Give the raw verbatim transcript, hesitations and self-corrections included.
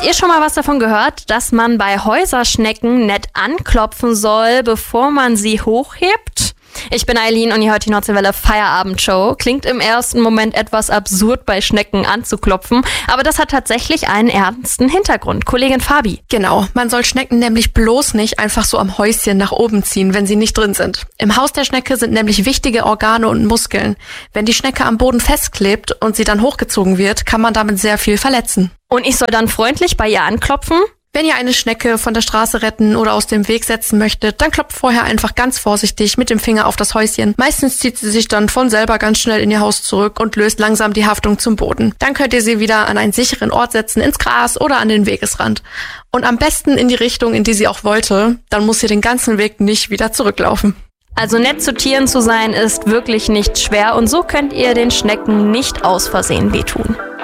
ihr schon mal was davon gehört, dass man bei Häuserschnecken nett anklopfen soll, bevor man sie hochhebt? Ich bin Eileen und ihr hört die Nordseewelle Feierabendshow. Klingt im ersten Moment etwas absurd, bei Schnecken anzuklopfen, aber das hat tatsächlich einen ernsten Hintergrund. Kollegin Fabi. Genau, man soll Schnecken nämlich bloß nicht einfach so am Häuschen nach oben ziehen, wenn sie nicht drin sind. Im Haus der Schnecke sind nämlich wichtige Organe und Muskeln. Wenn die Schnecke am Boden festklebt und sie dann hochgezogen wird, kann man damit sehr viel verletzen. Und ich soll dann freundlich bei ihr anklopfen? Wenn ihr eine Schnecke von der Straße retten oder aus dem Weg setzen möchtet, dann klopft vorher einfach ganz vorsichtig mit dem Finger auf das Häuschen. Meistens zieht sie sich dann von selber ganz schnell in ihr Haus zurück und löst langsam die Haftung zum Boden. Dann könnt ihr sie wieder an einen sicheren Ort setzen, ins Gras oder an den Wegesrand. Und am besten in die Richtung, in die sie auch wollte. Dann muss sie den ganzen Weg nicht wieder zurücklaufen. Also nett zu Tieren zu sein ist wirklich nicht schwer und so könnt ihr den Schnecken nicht aus Versehen wehtun.